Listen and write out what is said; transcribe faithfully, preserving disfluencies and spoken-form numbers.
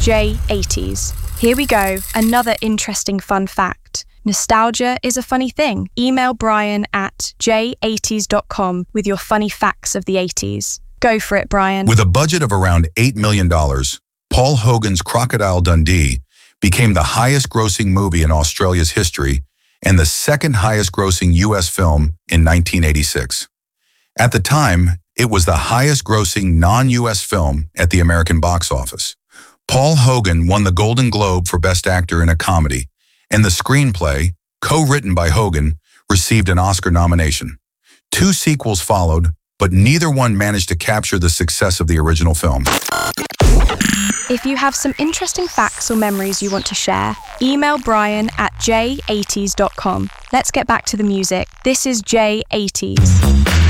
J eighties. Here we go, another interesting fun fact. Nostalgia is a funny thing. Email Brian at j eighties dot com with your funny facts of the eighties. Go for it, Brian. With a budget of around eight million dollars, Paul Hogan's Crocodile Dundee became the highest-grossing movie in Australia's history and the second highest-grossing U S film in nineteen eighty-six. At the time, it was the highest-grossing non-U S film at the American box office. Paul Hogan won the Golden Globe for Best Actor in a Comedy, and the screenplay, co-written by Hogan, received an Oscar nomination. Two sequels followed, but neither one managed to capture the success of the original film. If you have some interesting facts or memories you want to share, email Brian at j eighties dot com. Let's get back to the music. This is J eighties.